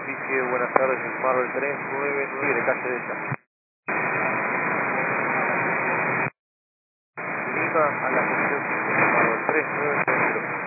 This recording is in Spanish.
superficie, buenas tardes, Marvel 399 de calle de ella. Dirija a la sección 5 de Marvel 3990.